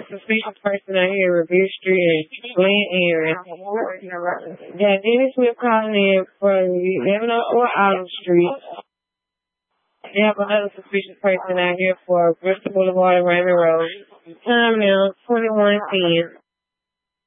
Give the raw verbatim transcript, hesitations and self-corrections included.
suspicious person out here, Revere Street and Glen area. Got Dennis Swift calling in for eleven oh four Auto Street. They have another suspicious person out here for Bristol Boulevard and Raymond Road. Time now, twenty-one ten.